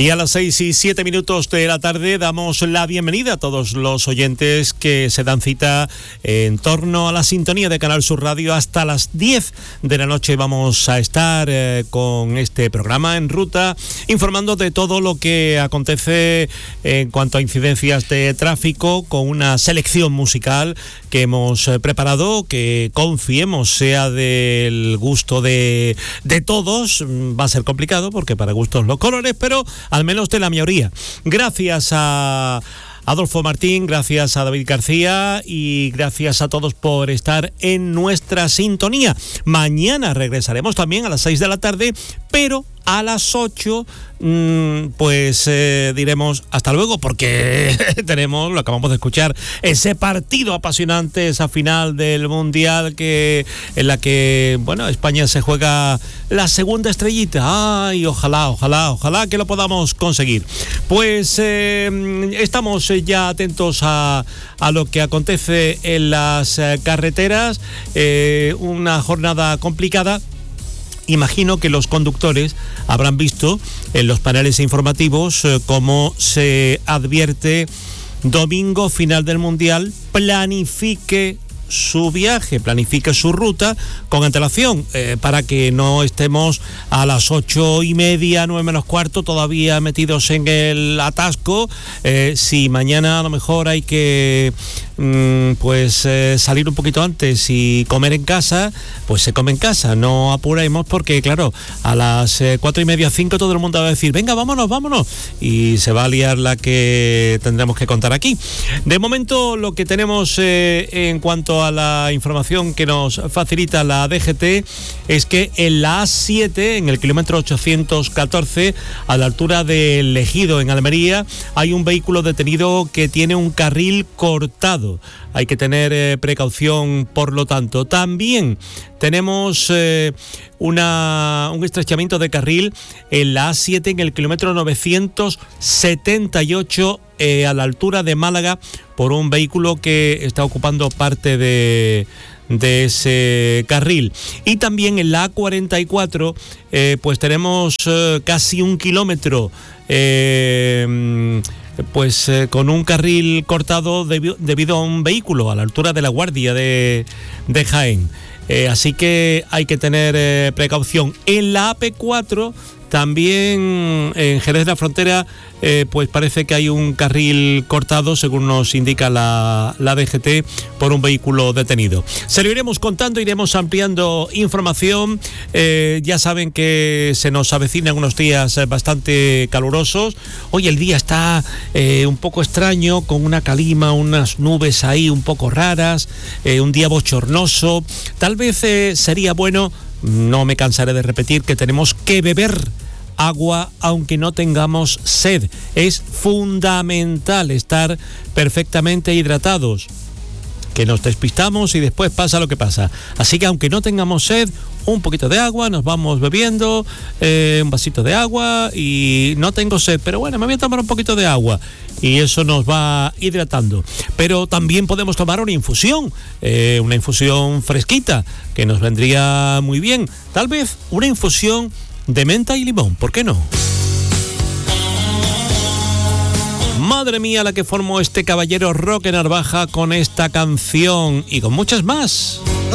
Y a las 6:07 de la tarde damos la bienvenida a todos los oyentes que se dan cita en torno a la sintonía de Canal Sur Radio. Hasta las 10 de la noche vamos a estar con este programa en ruta, informando de todo lo que acontece en cuanto a incidencias de tráfico, con una selección musical que hemos preparado, que confiemos sea del gusto de todos. Va a ser complicado porque para gustos los colores, pero al menos de la mayoría. Gracias a Adolfo Martín, gracias a David García y gracias a todos por estar en nuestra sintonía. Mañana regresaremos también a las 6 de la tarde, pero a las 8 diremos hasta luego, porque tenemos, lo acabamos de escuchar, ese partido apasionante, esa final del Mundial en la que, bueno, España se juega la segunda estrellita. Ay, ojalá que lo podamos conseguir. Pues estamos ya atentos a lo que acontece en las carreteras, una jornada complicada. Imagino que los conductores habrán visto en los paneles informativos cómo se advierte: domingo, final del Mundial, planifique su viaje, planifique su ruta con antelación, para que no estemos a las 8:30, 9 menos cuarto, todavía metidos en el atasco. Si mañana a lo mejor hay que salir un poquito antes y comer en casa, pues se come en casa. No apuremos, porque claro, a las 4:30, 5 todo el mundo va a decir: venga, vámonos, y se va a liar la que tendremos que contar aquí. De momento, lo que tenemos en cuanto a la información que nos facilita la DGT es que en la A7, en el kilómetro 814, a la altura del Ejido, en Almería, hay un vehículo detenido que tiene un carril cortado. Hay que tener precaución, por lo tanto. También tenemos un estrechamiento de carril en la A7, en el kilómetro 978, a la altura de Málaga, por un vehículo que está ocupando parte de ese carril. Y también en la A44 tenemos casi un kilómetro con un carril cortado debido a un vehículo a la altura de La Guardia de Jaén. Así que hay que tener precaución. En la AP4, también en Jerez de la Frontera, parece que hay un carril cortado, según nos indica la DGT, por un vehículo detenido. Se lo iremos contando, iremos ampliando información. Ya saben que se nos avecinan unos días bastante calurosos. Hoy el día está un poco extraño, con una calima, unas nubes ahí un poco raras, un día bochornoso. Tal vez sería bueno, no me cansaré de repetir, que tenemos que beber agua aunque no tengamos sed. Es fundamental estar perfectamente hidratados, que nos despistamos y después pasa lo que pasa. Así que aunque no tengamos sed, un poquito de agua, nos vamos bebiendo un vasito de agua. Y no tengo sed, pero bueno, me voy a tomar un poquito de agua, y eso nos va hidratando. Pero también podemos tomar una infusión fresquita, que nos vendría muy bien. Tal vez una infusión de menta y limón, ¿por qué no? Madre mía, la que formó este caballero Roque Narvaja con esta canción y con muchas más.